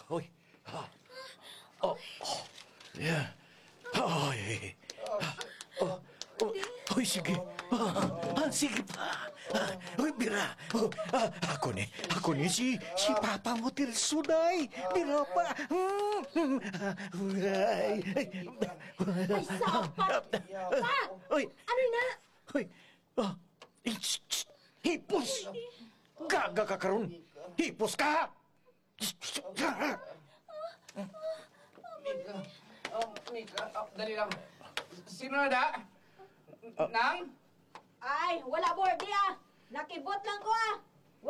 Hoy. Oh. Yeah. Ay. Hoy, sige. Sige pa. Hoy, Bira. Ako ni si Papa mo Tirsunay. Bira pa. Ay, sapat! Pa! Hoy. Ano na? Hoy. Hipos! Gaga ka karon. Hipos ka! Mika, dali lang. Sino na da? Nang? Ay, wala board ah! Nakibot lang ko ah!